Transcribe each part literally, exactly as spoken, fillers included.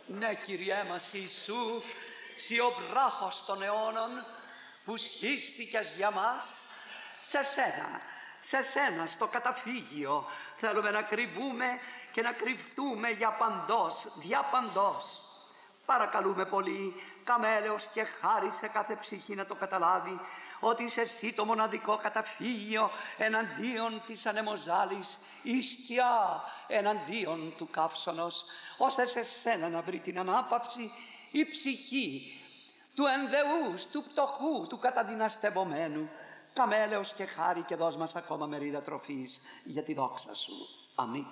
Ναι, Κυριέ μας Ιησού, Συ ο βράχος των αιώνων που σχίστηκες για μας, σε σένα, σε σένα στο καταφύγιο θέλουμε να κρυβούμε και να κρυφτούμε για παντός, δια παντός. Παρακαλούμε πολύ, καμέλεος και χάρη σε κάθε ψυχή να το καταλάβει ότι είσαι εσύ το μοναδικό καταφύγιο εναντίον της ανεμοζάλης, η σκιά εναντίον του καύσωνος, ώστε σε σένα να βρει την ανάπαυση η ψυχή του ενδεούς, του πτωχού, του καταδυναστευομένου. Καμέλεος και χάρη και δώσ' μας ακόμα μερίδα τροφής για τη δόξα σου. Αμήν.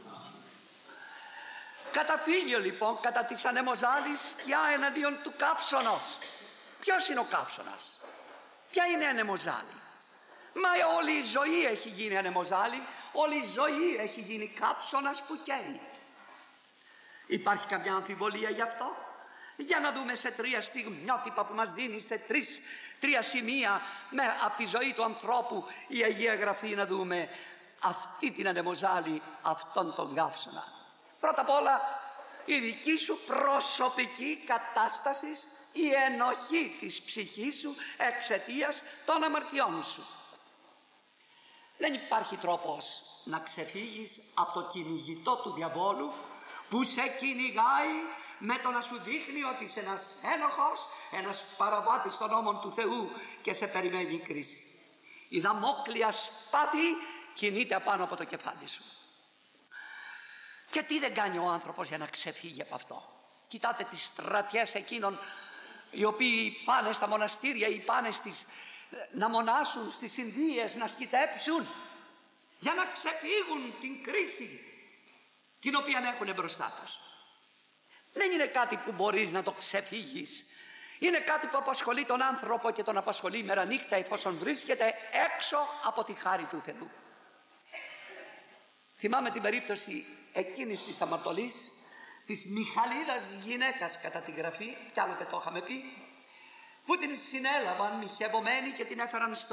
Καταφύγιο λοιπόν κατά της ανεμοζάλης, σκιά εναντίον του καύσωνος. Ποιος είναι ο καύσωνας? Ποια είναι η ανεμοζάλη? Μα όλη η ζωή έχει γίνει ανεμοζάλη, όλη η ζωή έχει γίνει καύσωνας που καίει. Υπάρχει καμιά αμφιβολία γι' αυτό? Για να δούμε σε τρία στιγμιότυπα που μας δίνει, σε τρεις, τρία σημεία με, από τη ζωή του ανθρώπου η Αγία Γραφή, να δούμε αυτή την ανεμοζάλη, αυτόν τον καύσωνα. Πρώτα απ' όλα η δική σου προσωπική κατάσταση, η ενοχή της ψυχής σου εξαιτίας των αμαρτιών σου. Δεν υπάρχει τρόπος να ξεφύγεις από το κυνηγητό του διαβόλου που σε κυνηγάει με το να σου δείχνει ότι είσαι ένας ένοχος, ένας παραβάτης των νόμων του Θεού και σε περιμένει η κρίση. Η δαμόκλεια σπάθη κινείται απάνω από το κεφάλι σου. Και τι δεν κάνει ο άνθρωπος για να ξεφύγει από αυτό? Κοιτάτε τις στρατιές εκείνων οι οποίοι πάνε στα μοναστήρια ή πάνε στις, να μονάσουν στις Ινδίες, να σκητέψουν για να ξεφύγουν την κρίση την οποία έχουν μπροστά τους. Δεν είναι κάτι που μπορείς να το ξεφύγεις. Είναι κάτι που απασχολεί τον άνθρωπο και τον απασχολεί μέρα νύχτα εφόσον βρίσκεται έξω από τη χάρη του Θεού. Θυμάμαι την περίπτωση εκείνης της αμαρτωλής, της Μιχαλίδας γυναίκας κατά τη Γραφή, κι άλλοτε το είχαμε πει, που την συνέλαβαν μοιχευωμένη και την έφεραν στο